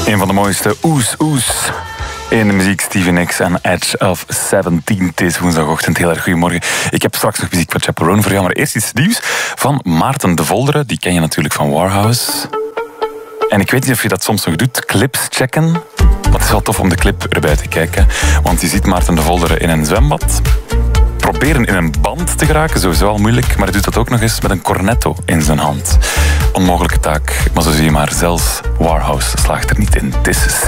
Een van de mooiste oes in de muziek, Stevie Nicks en Edge of 17. Het is woensdagochtend, heel erg goedemorgen. Ik heb straks nog muziek van Chaperone voor jou, maar eerst iets nieuws van Maarten de Volderen. Die ken je natuurlijk van Warhouse. En ik weet niet of je dat soms nog doet, clips checken. Maar het is wel tof om de clip erbij te kijken. Want je ziet Maarten de Volderen in een zwembad. Proberen in een band te geraken, sowieso al moeilijk. Maar hij doet dat ook nog eens met een cornetto in zijn hand. Onmogelijke taak, maar zo zie je maar, zelfs Warhouse slaagt er niet in. Het is